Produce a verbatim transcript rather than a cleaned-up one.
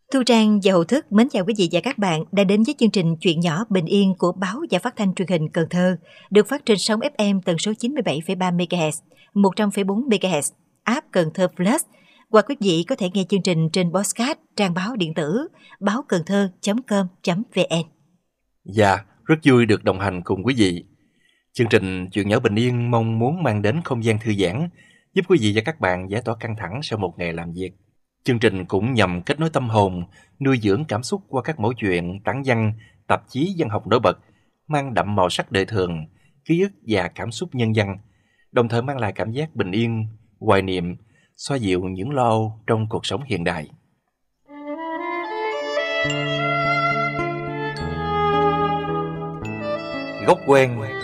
Thu Trang và Hậu Thức mến chào quý vị và các bạn đã đến với chương trình Chuyện nhỏ bình yên của báo và phát thanh truyền hình Cần Thơ, được phát trên sóng ép em tần số chín mươi bảy phẩy ba mê ga héc, một trăm phẩy bốn mê ga héc, app Cần Thơ Plus, hoặc quý vị có thể nghe chương trình trên podcast, trang báo điện tử báo cần thơ chấm com chấm vn. Dạ, rất vui được đồng hành cùng quý vị. Chương trình Chuyện nhỏ bình yên mong muốn mang đến không gian thư giãn, giúp quý vị và các bạn giải tỏa căng thẳng sau một ngày làm việc. Chương trình cũng nhằm kết nối tâm hồn, nuôi dưỡng cảm xúc qua các mẫu chuyện, tản văn, tạp chí văn học nổi bật, mang đậm màu sắc đời thường, ký ức và cảm xúc nhân văn, đồng thời mang lại cảm giác bình yên, hoài niệm, xoa dịu những lo âu trong cuộc sống hiện đại. Gốc quen